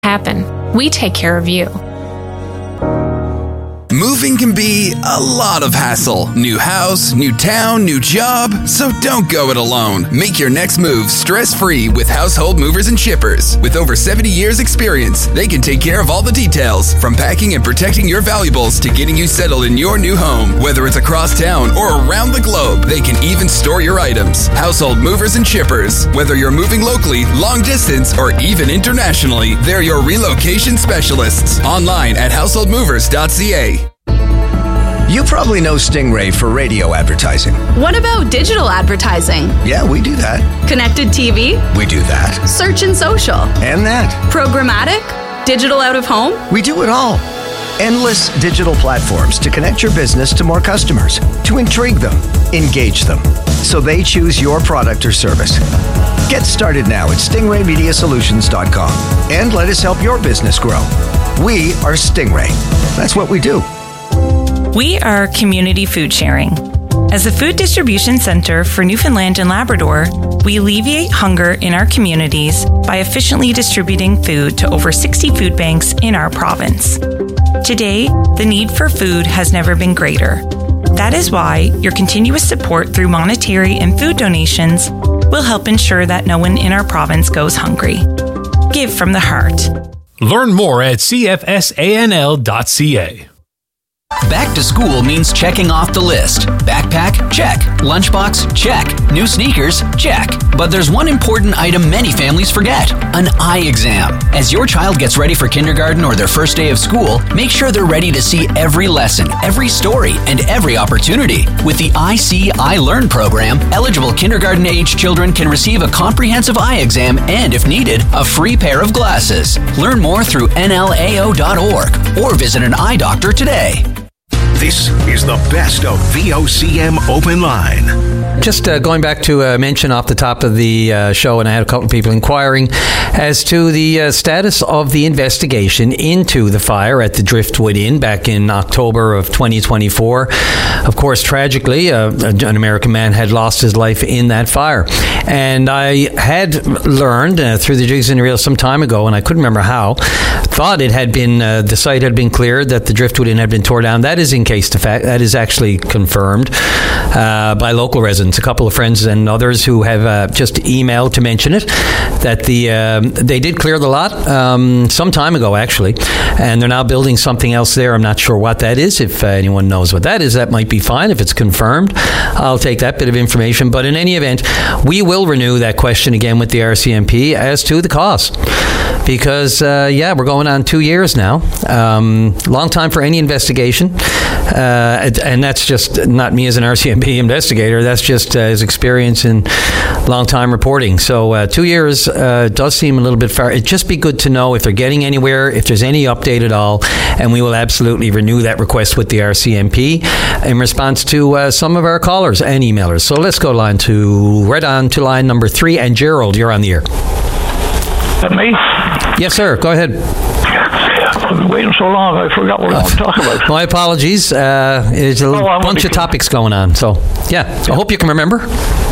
happen. We take care of you. Moving can be a lot of hassle. New house, new town, new job. So don't go it alone. Make your next move stress-free with Household Movers and Shippers. With over 70 years experience, they can take care of all the details, from packing and protecting your valuables to getting you settled in your new home. Whether it's across town or around the globe, they can even store your items. Household Movers and Shippers. Whether you're moving locally, long distance, or even internationally, they're your relocation specialists. Online at householdmovers.ca. You probably know Stingray for radio advertising. What about digital advertising? Yeah, we do that. Connected TV? We do that. Search and social? And that. Programmatic? Digital out of home? We do it all. Endless digital platforms to connect your business to more customers, to intrigue them, engage them, so they choose your product or service. Get started now at stingraymediasolutions.com and let us help your business grow. We are Stingray. That's what we do. We are Community Food Sharing. As a food distribution center for Newfoundland and Labrador, we alleviate hunger in our communities by efficiently distributing food to over 60 food banks in our province. Today, the need for food has never been greater. That is why your continuous support through monetary and food donations will help ensure that no one in our province goes hungry. Give from the heart. Learn more at cfsanl.ca. Back to school means checking off the list. Backpack? Check. Lunchbox? Check. New sneakers? Check. But there's one important item many families forget: an eye exam. As your child gets ready for kindergarten or their first day of school, make sure they're ready to see every lesson, every story, and every opportunity. With the I See, I Learn program, eligible kindergarten-age children can receive a comprehensive eye exam and, if needed, a free pair of glasses. Learn more through nlao.org or visit an eye doctor today. This is the best of VOCM Open Line. Just going back to a mention off the top of the show, and I had a couple of people inquiring as to the status of the investigation into the fire at the Driftwood Inn back in October of 2024. Of course, tragically, an American man had lost his life in that fire. And I had learned through the jigs and reels some time ago, and I couldn't remember how, thought it had been, the site had been cleared, that the Driftwood Inn had been torn down. That is in case to fact. That is actually confirmed by local residents. A couple of friends and others who have just emailed to mention it, that they did clear the lot some time ago, actually, and they're now building something else there. I'm not sure what that is. If anyone knows what that is, that might be fine. If it's confirmed, I'll take that bit of information. But in any event, we will renew that question again with the RCMP as to the cost. Because, we're going on 2 years now. Long time for any investigation. And that's just not me as an RCMP investigator. That's just his experience in long-time reporting. So 2 years does seem a little bit far. It'd just be good to know if they're getting anywhere, if there's any update at all. And we will absolutely renew that request with the RCMP in response to some of our callers and emailers. So let's go right on to line number 3. And Gerald, you're on the air. Is that me? Yes, sir. Go ahead. I've been waiting so long, I forgot what I want to talk about. My apologies. There's a bunch of topics going on. So, I hope you can remember.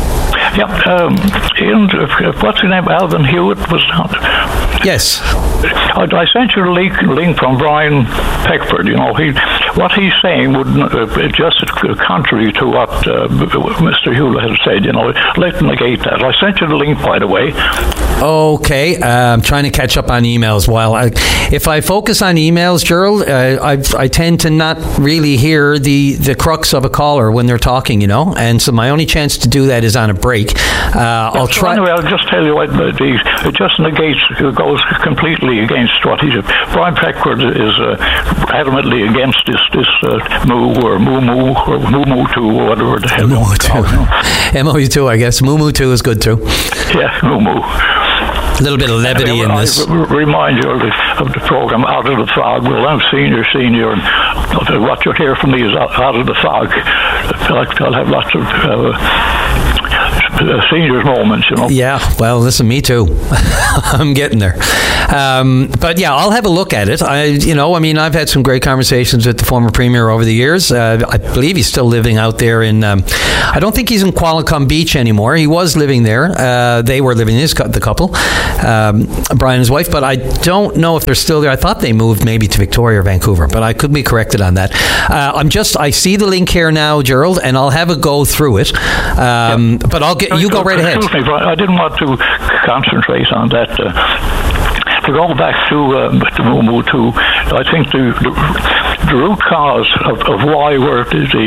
What's his name? Alvin Hewitt was on. Yes. I sent you a link from Brian Peckford. What he's saying would just contrary to what Mr. Hewlett has said. Let's negate that. I sent you the link, by the way. Okay, I'm trying to catch up on emails. If I focus on emails, Gerald, I tend to not really hear the crux of a caller when they're talking, and so my only chance to do that is on a break. I'll try. Anyway, I'll just tell you what it just negates, goes completely against what he said. Brian Peckford is adamantly against this moo or moo or moo 2 or whatever the hell. MOU2, I guess. Moo 2 is good too. Yeah, moo. A little bit of levity in this. I remind you of the program Out of the Fog. Well, I'm senior, and what you'll hear from me is Out of the Fog. I'll have lots of seniors moments, you know. Yeah, well, listen, me too. I'm getting there. But yeah, I'll have a look at it. I've had some great conversations with the former premier over the years. I believe he's still living out there in, I don't think he's in Qualicum Beach anymore. He was living there. They were living, the couple, Brian and his wife, but I don't know if they're still there. I thought they moved maybe to Victoria or Vancouver, but I could be corrected on that. I see the link here now, Gerald, and I'll have a go through it. But you go right ahead. Excuse me, Brian, I didn't want to concentrate on that. To go back to I think the root cause of why we're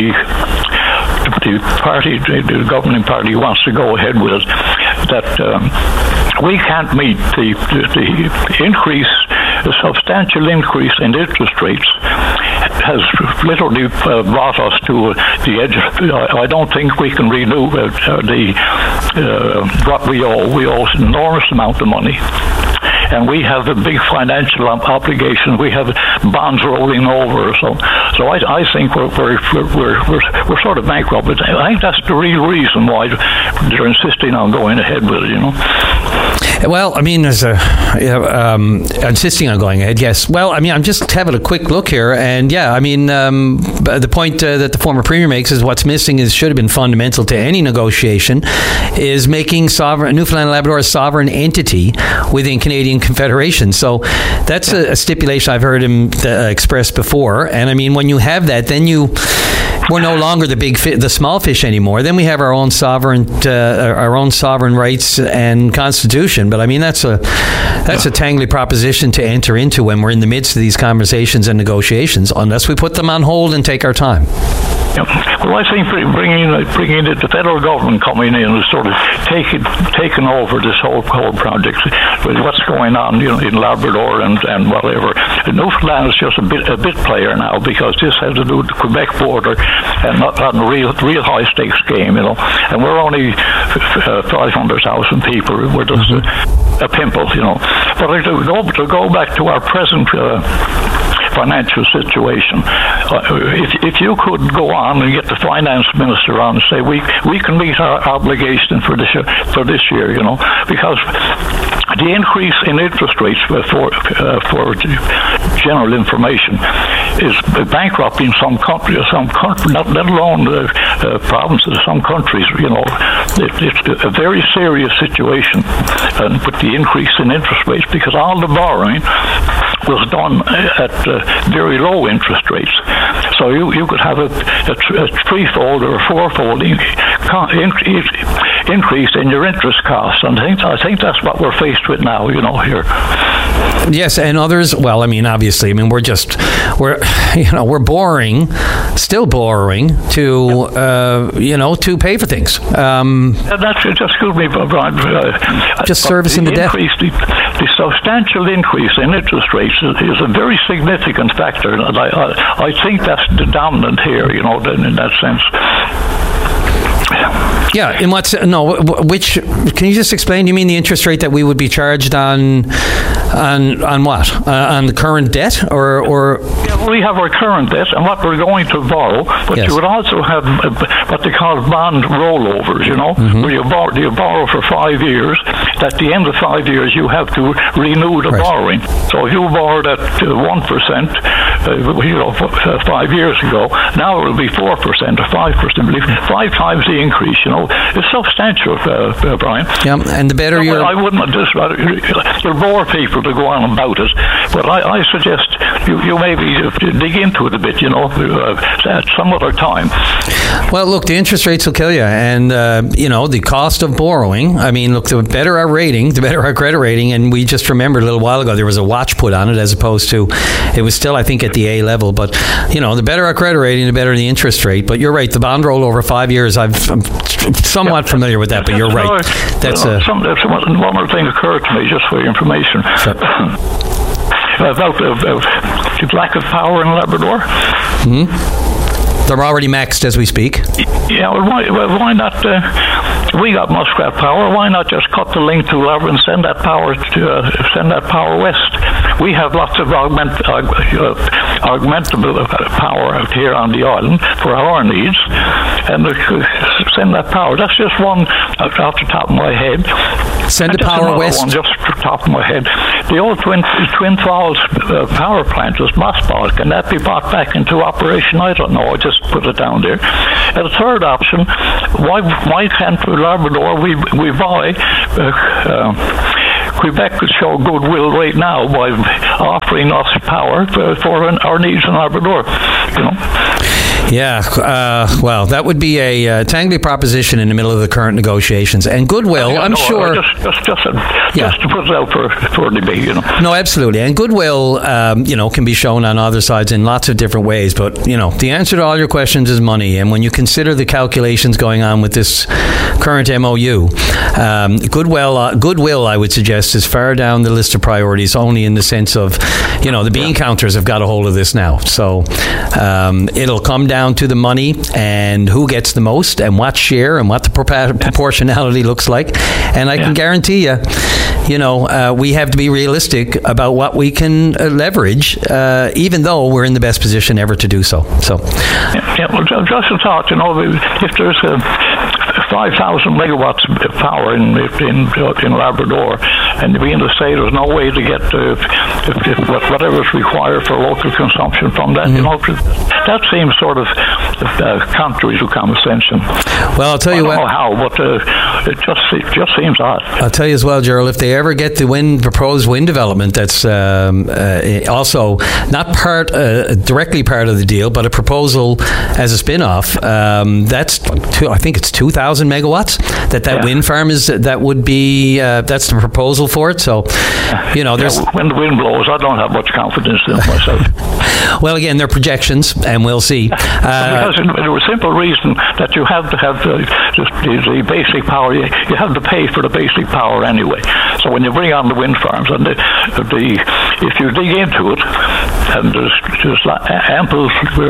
the governing party wants to go ahead with it, that we can't meet the substantial increase in interest rates has literally brought us to the edge. I don't think we can renew what we owe. We owe an enormous amount of money. And we have a big financial obligation. We have bonds rolling over. So I think we're sort of bankrupt. But I think that's the real reason why they're insisting on going ahead with it, you know. Well, I mean, there's insisting on going ahead, yes. Well, I mean, I'm just having a quick look here, and yeah, I mean, the point that the former premier makes is what's missing should have been fundamental to any negotiation, is making Newfoundland and Labrador a sovereign entity within Canadian Confederation. So that's a stipulation I've heard him express before, and I mean, when you have that, then we're no longer the small fish anymore. Then we have our own sovereign rights and constitution. But I mean, that's a tangly proposition to enter into when we're in the midst of these conversations and negotiations, unless we put them on hold and take our time. Yeah. Well, I think bringing the federal government coming in and sort of taking over this whole project with what's going on, you know, in Labrador and whatever. Newfoundland is just a bit player now, because this has to do with the Quebec border and not a real high stakes game, you know. And we're only 500,000 people. We're just a pimple, you know. But to go back to our present financial situation, if you could go on and get the finance minister on and say we can meet our obligation for this year, you know, because the increase in interest rates for general information is bankrupting some countries, not alone provinces, some countries. You know, it's a very serious situation with the increase in interest rates, because all the borrowing was done at very low interest rates. So you could have a threefold or a fourfold increase in your interest costs, and I think that's what we're faced with now, you know, here. Yes, and others. Well, I mean, obviously, I mean, we're still borrowing to pay for things. That's just excuse me, Brian. Just servicing the debt. The substantial increase in interest rates is a very significant factor, and I think that's the dominant here, you know, in that sense. Yeah, which can you just explain? You mean the interest rate that we would be charged on what? On the current debt, or? Yeah, we have our current debt and what we're going to borrow, but yes, you would also have what they call bond rollovers, you know, where you borrow for 5 years. At the end of 5 years, you have to renew the borrowing. So if you borrowed at 1%, 5 years ago, now it will be 4% or 5%, 5 times the increase. You know, it's substantial, Brian. Yeah, and the better I wouldn't just you'll bore people to go on about it, but I suggest you maybe dig into it a bit, you know, at some other time. Well, look, the interest rates will kill you, and the cost of borrowing. I mean, look, the better our rating, the better our credit rating, and we just remembered a little while ago there was a watch put on it, as opposed to it was still, I think, at the A level. But the better our credit rating, the better the interest rate. But you're right, the bond roll over 5 years. I'm somewhat familiar with that, but you're right. That's one more thing occurred to me, just for your information. Sure. About the lack of power in Labrador. They're already maxed as we speak. Yeah, why not? We got Muskrat Power. Why not just cut the link to Labrador and send that power west? we have lots of augmentable power out here on the island for our needs, and send that power. That's just one off the top of my head. Send the power west. One just off the top of my head. The old Twin Falls power plant was mothballed. Can that be brought back into operation? I don't know. I just put it down there. And the third option, why can't Labrador we buy Quebec could show goodwill right now by offering us power for our needs in Labrador, you know. Yeah, well, that would be a timely proposition in the middle of the current negotiations. And goodwill, I'm sure... Just to put it out for debate, you know. No, absolutely. And goodwill, can be shown on other sides in lots of different ways. But, the answer to all your questions is money. And when you consider the calculations going on with this current MOU, goodwill, I would suggest, is far down the list of priorities, only in the sense of, the bean counters have got a hold of this now. So it'll come down to the money and who gets the most and what share and what the proportionality looks like. And I can guarantee you, we have to be realistic about what we can leverage, even though we're in the best position ever to do so. Well, just a thought, if there's 5,000 megawatts of power in Labrador, and being to say there's no way to get whatever is required for local consumption from that, that seems sort of contrary to common sense. Well, I'll tell you what. I don't know how, but it just seems odd. I'll tell you as well, Gerald, if they ever get the proposed wind development, that's also not directly part of the deal, but a proposal as a spin-off. I think it's 2,000 megawatts that wind farm is. That would be that's the proposal for it. So, there's when the wind blows, I don't have much confidence in myself. Well, again, they're projections, and we'll see. Because there was a simple reason that you have to have the basic power. You have to pay for the basic power anyway. So when you bring on the wind farms, and if you dig into it, and there's ample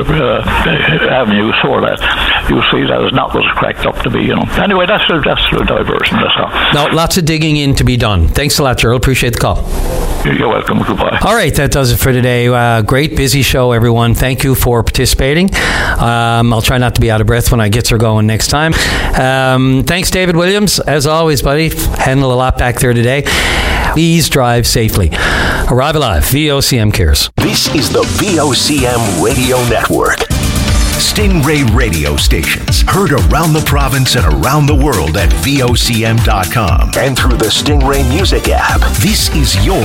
avenues for that, you'll see that is not what's cracked up to be. Anyway, that's the diversion. That's all. No, lots of digging in to be done. Thanks a lot, Gerald. Appreciate the call. You're welcome. Goodbye. All right, that does it for today. Great, busy show, everyone. Thank you for participating. I'll try not to be out of breath when I get her going next time. Thanks, David Williams. As always, buddy, handle a lot back there today. Please drive safely. Arrive Alive, VOCM cares. This is the VOCM Radio Network. Stingray radio stations heard around the province and around the world at VOCM.com and through the Stingray Music app. This is your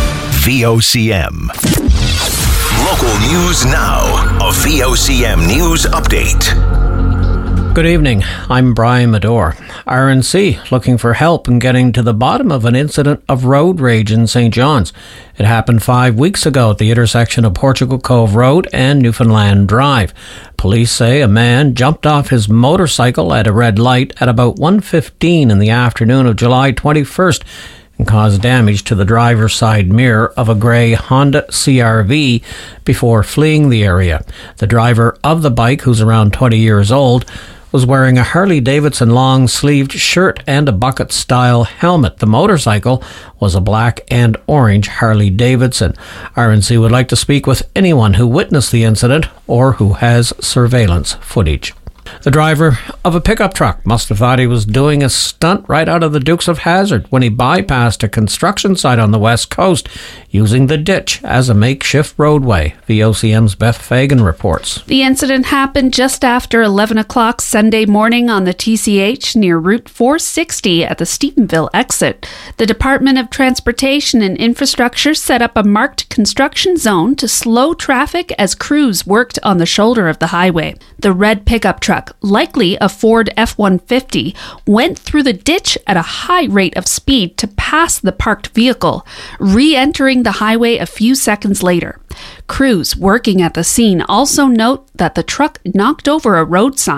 VOCM. Local news now. A VOCM news update. Good evening. I'm Brian Medore. RNC looking for help in getting to the bottom of an incident of road rage in St. John's. It happened 5 weeks ago at the intersection of Portugal Cove Road and Newfoundland Drive. Police say a man jumped off his motorcycle at a red light at about 1:15 in the afternoon of July 21st and caused damage to the driver's side mirror of a grey Honda CR-V before fleeing the area. The driver of the bike, who's around 20 years old, was wearing a Harley-Davidson long-sleeved shirt and a bucket-style helmet. The motorcycle was a black and orange Harley-Davidson. RNC would like to speak with anyone who witnessed the incident or who has surveillance footage. The driver of a pickup truck must have thought he was doing a stunt right out of the Dukes of Hazzard when he bypassed a construction site on the west coast using the ditch as a makeshift roadway. VOCM's Beth Fagan reports. The incident happened just after 11 o'clock Sunday morning on the TCH near Route 460 at the Stephenville exit. The Department of Transportation and Infrastructure set up a marked construction zone to slow traffic as crews worked on the shoulder of the highway. The red pickup truck, likely a Ford F-150, went through the ditch at a high rate of speed to pass the parked vehicle, re-entering the highway a few seconds later. Crews working at the scene also note that the truck knocked over a road sign.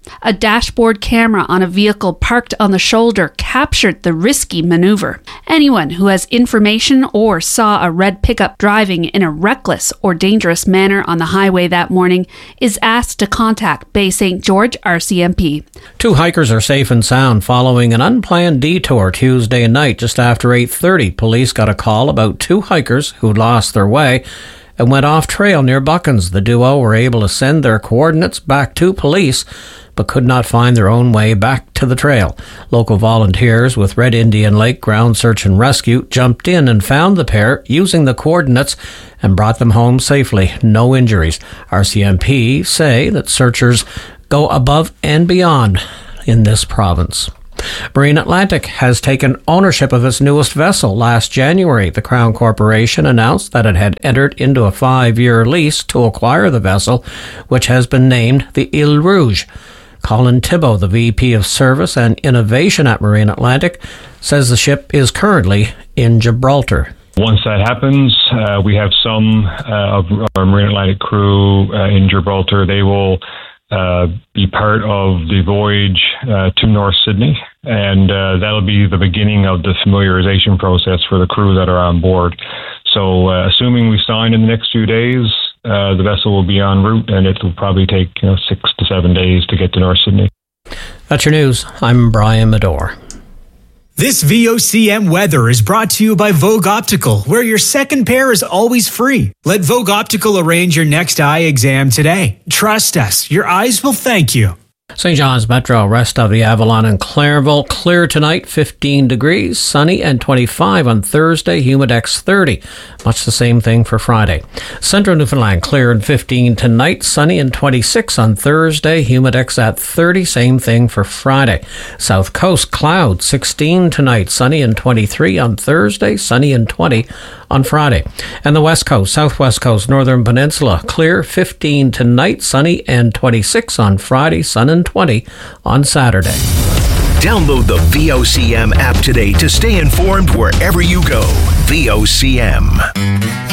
A dashboard camera on a vehicle parked on the shoulder captured the risky maneuver. Anyone who has information or saw a red pickup driving in a reckless or dangerous manner on the highway that morning is asked to contact Bay St. George RCMP. 2 hikers are safe and sound following an unplanned detour Tuesday night just after 8:30. Police got a call about 2 hikers who lost their way and went off trail near Buckens. The duo were able to send their coordinates back to police, but could not find their own way back to the trail. Local volunteers with Red Indian Lake Ground Search and Rescue jumped in and found the pair using the coordinates and brought them home safely. No injuries. RCMP say that searchers go above and beyond in this province. Marine Atlantic has taken ownership of its newest vessel. Last January, the Crown Corporation announced that it had entered into a 5-year lease to acquire the vessel, which has been named the Ile Rouge. Colin Thibault, the VP of Service and Innovation at Marine Atlantic, says the ship is currently in Gibraltar. Once that happens, we have some of our Marine Atlantic crew in Gibraltar. They will be part of the voyage to North Sydney, and that'll be the beginning of the familiarization process for the crew that are on board. So assuming we sign in the next few days, the vessel will be en route, and it will probably take 6 to 7 days to get to North Sydney. That's your news. I'm Brian Medore. This VOCM weather is brought to you by Vogue Optical, where your second pair is always free. Let Vogue Optical arrange your next eye exam today. Trust us, your eyes will thank you. St. John's Metro, rest of the Avalon and Clairville, clear tonight, 15 degrees, sunny and 25 on Thursday, Humidex 30. Much the same thing for Friday. Central Newfoundland, clear and 15 tonight, sunny and 26 on Thursday, Humidex at 30, same thing for Friday. South Coast, cloud, 16 tonight, sunny and 23 on Thursday, sunny and 20 on Friday. And the West Coast, Southwest Coast, Northern Peninsula, clear, 15 tonight, sunny and 26 on Friday, sun and 20 on Saturday. Download the VOCM app today to stay informed wherever you go. VOCM.